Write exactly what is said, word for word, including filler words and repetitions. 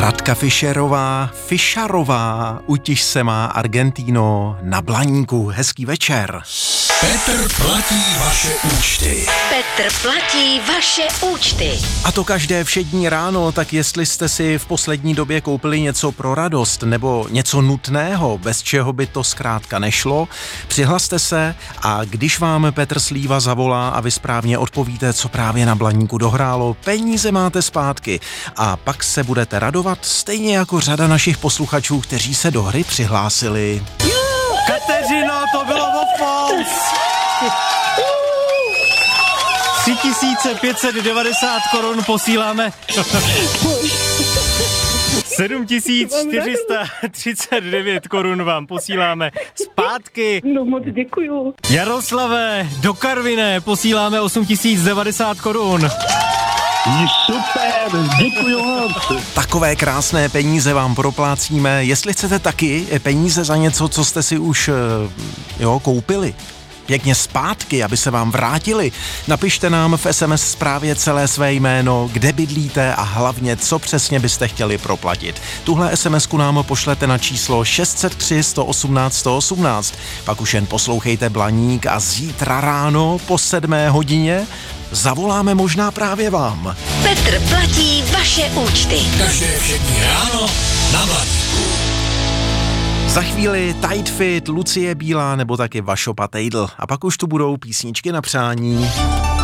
Radka Fischerová, Fischerová, utiš se má Argentíno na Blaníku. Hezký večer. Petr platí vaše účty. Petr platí vaše účty. A to každé všední ráno, tak jestli jste si v poslední době koupili něco pro radost nebo něco nutného, bez čeho by to zkrátka nešlo, přihlaste se a když vám Petr Slíva zavolá a vy správně odpovíte, co právě na Blaníku dohrálo, peníze máte zpátky a pak se budete radovat stejně jako řada našich posluchačů, kteří se do hry přihlásili. Kateřino, to bylo Waffles! tři tisíce pět set devadesát korun posíláme. sedm tisíc čtyři sta třicet devět korun vám posíláme zpátky. No moc děkuju. Jaroslave, do Karviné posíláme osm tisíc devadesát korun. Super, děkuju moc. Takové krásné peníze vám proplácíme. Jestli chcete taky peníze za něco, co jste si už jo, koupili, pěkně zpátky, aby se vám vrátili, napište nám v es em es zprávě celé své jméno, kde bydlíte a hlavně, co přesně byste chtěli proplatit. Tuhle SMSku nám pošlete na číslo šest set tři sto osmnáct sto osmnáct. Pak už jen poslouchejte Blaník a zítra ráno po sedmé hodině zavoláme možná právě vám. Petr platí vaše účty. Každé všední ráno na Blaníku. Za chvíli Tight Fit, Lucie Bílá nebo taky Vašo Patejdl. A pak už tu budou písničky na přání.